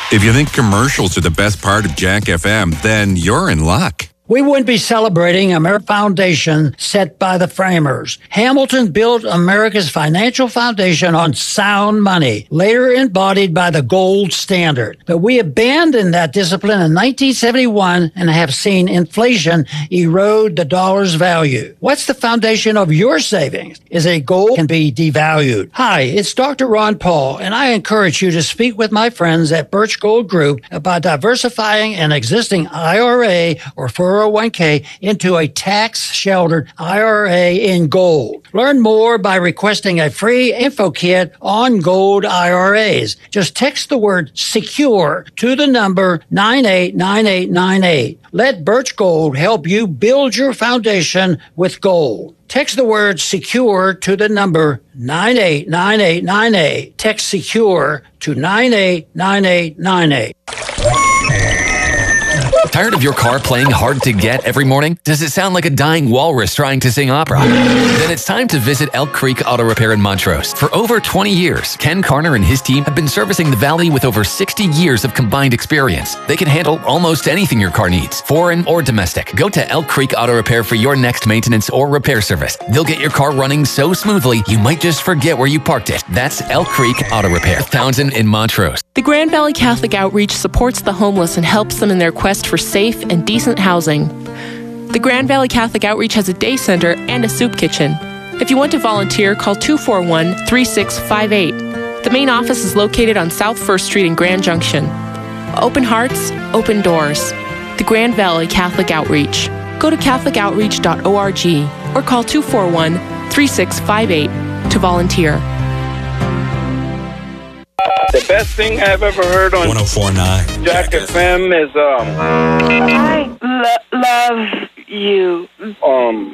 If you think commercials are the best part of Jack FM, then you're in luck. We wouldn't be celebrating America's foundation set by the framers. Hamilton built America's financial foundation on sound money, later embodied by the gold standard. But we abandoned that discipline in 1971 and have seen inflation erode the dollar's value. What's the foundation of your savings? Is it gold can be devalued? Hi, it's Dr. Ron Paul, and I encourage you to speak with my friends at Birch Gold Group about diversifying an existing IRA or 401k into a tax-sheltered IRA in gold. Learn more by requesting a free info kit on gold IRAs. Just text the word SECURE to the number 989898. Let Birch Gold help you build your foundation with gold. Text the word SECURE to the number 989898. Text SECURE to 989898. Tired of your car playing hard to get every morning? Does it sound like a dying walrus trying to sing opera? Then it's time to visit Elk Creek Auto Repair in Montrose. For over 20 years, Ken Carner and his team have been servicing the Valley with over 60 years of combined experience. They can handle almost anything your car needs, foreign or domestic. Go to Elk Creek Auto Repair for your next maintenance or repair service. They'll get your car running so smoothly, you might just forget where you parked it. That's Elk Creek Auto Repair, Townsend in Montrose. The Grand Valley Catholic Outreach supports the homeless and helps them in their quest for safe and decent housing. The Grand Valley Catholic Outreach has a day center and a soup kitchen. If you want to volunteer, call 241-3658. The main office is located on South 1st Street in Grand Junction. Open hearts, open doors. The Grand Valley Catholic Outreach. Go to catholicoutreach.org or call 241-3658 to volunteer. The best thing I've ever heard on 104.9 Jack FM is I love you.